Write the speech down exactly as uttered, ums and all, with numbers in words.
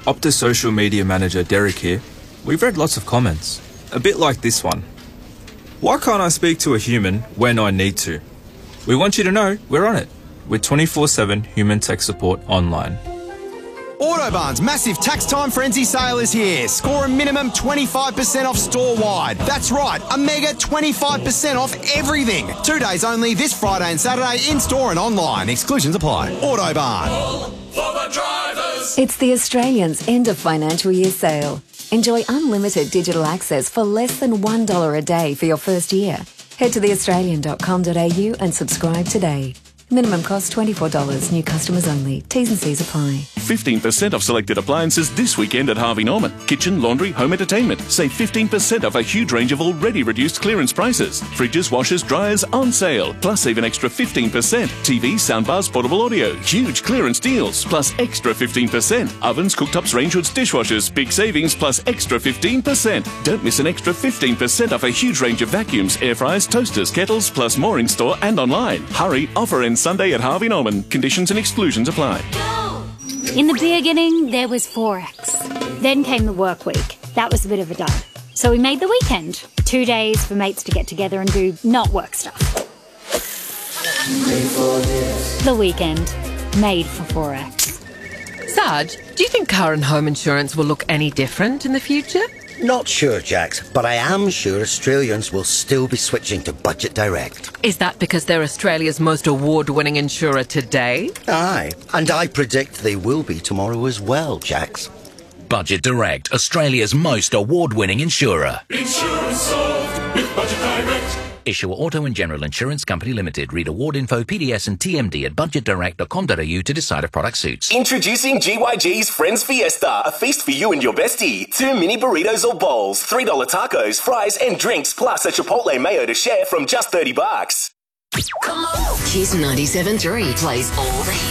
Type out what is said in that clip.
Optus social media manager Derek here. We've read lots of comments, a bit like this one. Why can't I speak to a human when I need to? We want you to know we're on it with twenty-four seven human tech support online. Autobarn's massive tax time frenzy sale is here. Score a minimum twenty-five percent off store-wide. That's right, a mega twenty-five percent off everything. Two days only this Friday and Saturday in-store and online. Exclusions apply. Autobarn. All for the drivers. It's the Australians' end of financial year sale. Enjoy unlimited digital access for less than one dollar a day for your first year. Head to the australian dot com dot a u and subscribe today. Minimum cost twenty-four dollars. New customers only. T's and C's apply. fifteen percent off selected appliances this weekend at Harvey Norman. Kitchen, laundry, home entertainment. Save fifteen percent off a huge range of already reduced clearance prices. Fridges, washers, dryers on sale. Plus save an extra fifteen percent. T Vs, soundbars, portable audio. Huge clearance deals. Plus extra fifteen percent. Ovens, cooktops, range hoods, dishwashers. Big savings plus extra fifteen percent. Don't miss an extra fifteen percent off a huge range of vacuums, air fryers, toasters, kettles, plus more in store and online. Hurry, offer ends Sunday at Harvey Norman. Conditions and exclusions apply. In the beginning, there was Forex. Then came the work week. That was a bit of a dud. So we made the weekend. Two days for mates to get together and do not work stuff. The weekend. Made for Forex. Sarge, do you think car and home insurance will look any different in the future? Not sure, Jax, but I am sure Australians will still be switching to Budget Direct. Is that because they're Australia's most award-winning insurer today? Aye, and I predict they will be tomorrow as well, Jax. Budget Direct, Australia's most award-winning insurer. Insurance solved with Budget Direct. Issuer Auto and General Insurance Company Limited. Read award info, P D S and T M D at budget direct dot com dot a u to decide if product suits. Introducing G Y G's Friends Fiesta, a feast for you and your bestie. Two mini burritos or bowls, three dollar tacos, fries and drinks, plus a Chipotle mayo to share from just thirty bucks. Come on. Kiss ninety-seven point three plays all the hits.